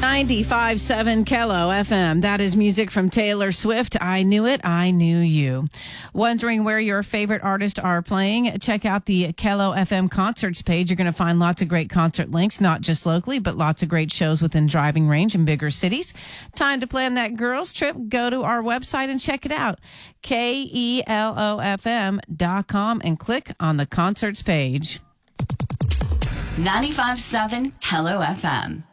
95.7 Kello FM. That is music from Taylor Swift. I Knew It, I Knew You. Wondering where your favorite artists are playing? Check out the Kello FM concerts page. You're going to find lots of great concert links, not just locally, but lots of great shows within driving range in bigger cities. Time to plan that girls trip. Go to our website and check it out. KELOFM.com and click on the concerts page. 95.7 Kello FM.